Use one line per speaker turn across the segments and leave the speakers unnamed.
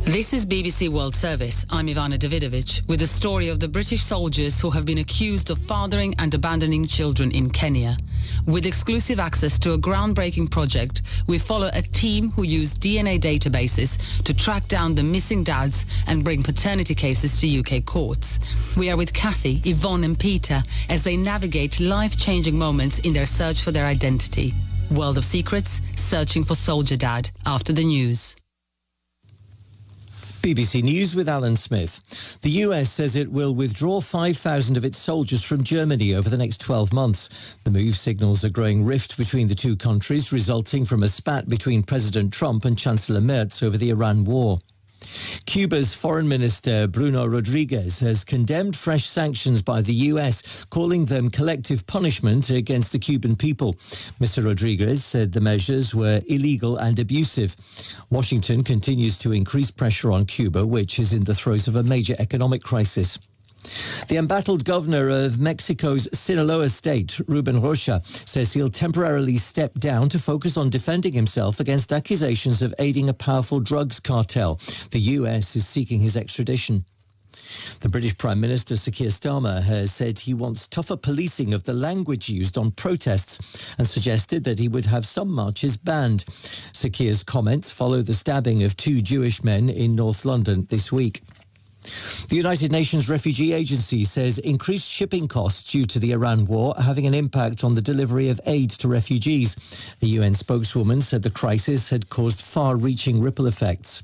This is BBC World Service. I'm Ivana Davidovich with the story of the British soldiers who have been accused of fathering and abandoning children in Kenya. With exclusive access to a groundbreaking project, we follow a team who use DNA databases to track down the missing dads and bring paternity cases to UK courts. We are with Kathy, Yvonne and Peter as they navigate life-changing moments in their search for their identity. World of Secrets, searching for Soldier Dad after the news.
BBC News with Alan Smith. The US says it will withdraw 5,000 of its soldiers from Germany over the next 12 months. The move signals a growing rift between the two countries, resulting from a spat between President Trump and Chancellor Merz over the Iran war. Cuba's Foreign Minister Bruno Rodriguez has condemned fresh sanctions by the US, calling them collective punishment against the Cuban people. Mr. Rodriguez said the measures were illegal and abusive. Washington continues to increase pressure on Cuba, which is in the throes of a major economic crisis. The embattled governor of Mexico's Sinaloa state, Ruben Rocha, says he'll temporarily step down to focus on defending himself against accusations of aiding a powerful drugs cartel. The US is seeking his extradition. The British Prime Minister, Sir Keir Starmer, has said he wants tougher policing of the language used on protests and suggested that he would have some marches banned. Sir Keir's comments follow the stabbing of 2 Jewish men in North London this week. The United Nations Refugee Agency says increased shipping costs due to the Iran war are having an impact on the delivery of aid to refugees. The UN spokeswoman said the crisis had caused far-reaching ripple effects.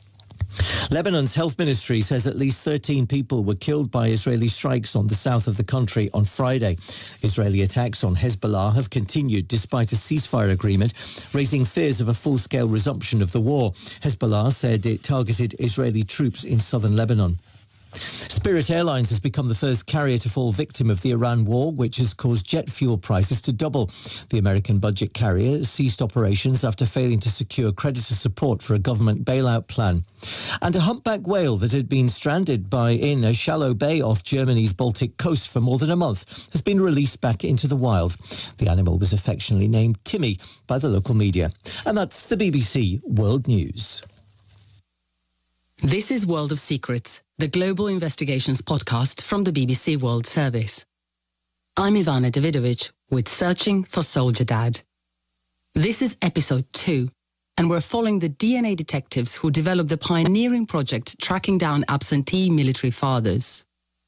Lebanon's health ministry says at least 13 people were killed by Israeli strikes on the south of the country on Friday. Israeli attacks on Hezbollah have continued despite a ceasefire agreement, raising fears of a full-scale resumption of the war. Hezbollah said it targeted Israeli troops in southern Lebanon. Spirit Airlines has become the first carrier to fall victim of the Iran war, which has caused jet fuel prices to double. The American budget carrier ceased operations after failing to secure creditor support for a government bailout plan. And a humpback whale that had been stranded in a shallow bay off Germany's Baltic coast for more than a month has been released back into the wild. The animal was affectionately named Timmy by the local media. And that's the BBC World News.
This is World of Secrets, the global investigations podcast from the BBC World Service. I'm Ivana Davidovich with Searching for Soldier Dad. This is episode 2, and we're following the DNA detectives who developed the pioneering project tracking down absentee military fathers.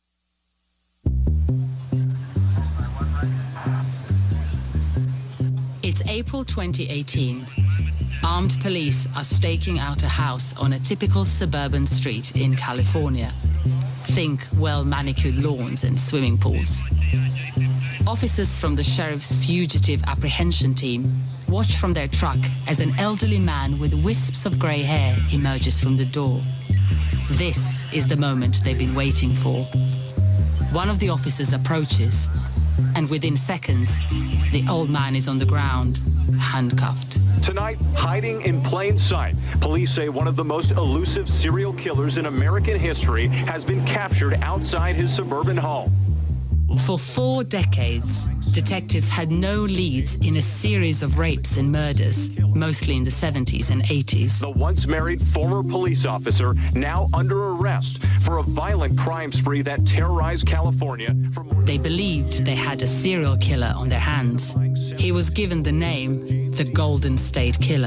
It's April 2018. Armed police are staking out a house on a typical suburban street in California. Think well-manicured lawns and swimming pools. Officers from the sheriff's fugitive apprehension team watch from their truck as an elderly man with wisps of grey hair emerges from the door. This is the moment they've been waiting for. One of the officers approaches, and within seconds, the old man is on the ground, handcuffed.
Tonight, hiding in plain sight, police say one of the most elusive serial killers in American history has been captured outside his suburban home.
For 4 decades, detectives had no leads in a series of rapes and murders, mostly in the 70s and 80s.
The once married former police officer now under arrest for a violent crime spree that terrorized California.
They believed they had a serial killer on their hands. He was given the name the Golden State Killer.